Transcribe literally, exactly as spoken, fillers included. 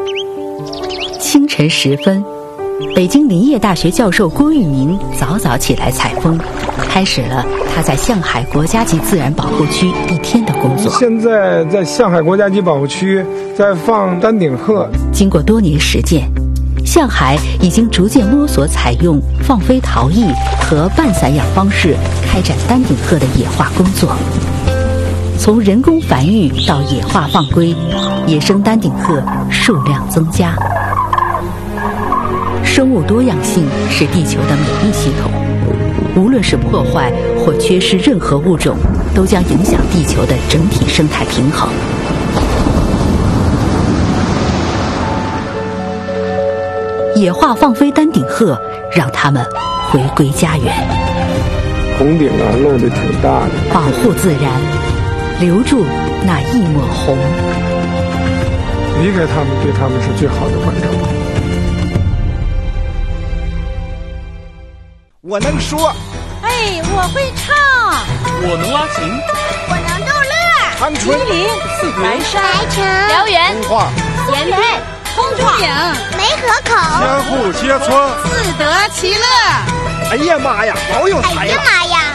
清晨时分，北京林业大学教授郭玉明早早起来采风，开始了他在象海国家级自然保护区一天的工作。 现在在象海国家级保护区在放丹顶鹤。 经过多年实践，象海已经逐渐摸索采用放飞逃逸和半散养方式开展丹顶鹤的野化工作。从人工繁育到野化放归，野生丹顶鹤数量增加。生物多样性是地球的免疫系统，无论是破坏或缺失任何物种，都将影响地球的整体生态平衡。野化放飞丹顶鹤，让它们回归家园。 红顶啊，露得挺大的。 保护自然，留住那一抹红。 离开它们，对它们是最好的关照。 我能说， 哎，我会唱， 我能拉琴， 我能逗乐。 长春、 吉林、白山、 白城、 辽源、 通化、 咸北、通化、 梅河口， 相互切磋， 自得其乐。 哎呀妈呀，好有才呀！ 哎呀妈呀！